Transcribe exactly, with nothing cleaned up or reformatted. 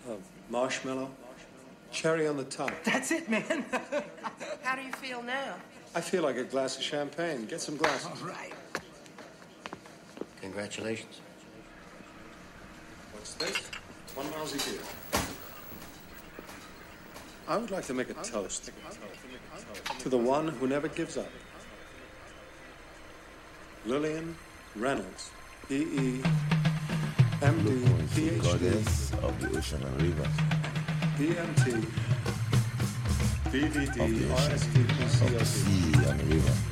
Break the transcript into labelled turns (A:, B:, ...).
A: Marshmallow, cherry on the top.
B: That's it, man.
C: How do you feel now?
A: I feel like a glass of champagne. Get some glasses.
B: All right.
D: Congratulations.
A: What's this? One lousy beer. I would like to make a toast to the one who never gives up. Lillian Reynolds, E E M D, P H D,
E: Goddess of the ocean and rivers,
A: B M T, B V
E: of
A: D,
E: the
A: R
E: ocean,
A: S T P C
E: of
A: O
E: the
A: D.
E: sea and river.